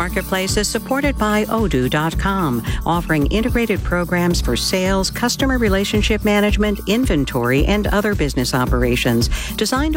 Marketplace is supported by Odoo.com, offering integrated programs for sales, customer relationship management, inventory, and other business operations designed